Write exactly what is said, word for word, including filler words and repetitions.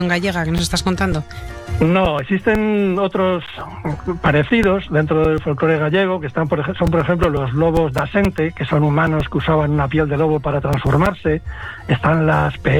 gallega que nos estás contando? No, existen otros parecidos dentro del folclore gallego, que están por ej- son, por ejemplo, los lobos da sente, que son humanos que usaban una piel de lobo para transformarse. Están las pe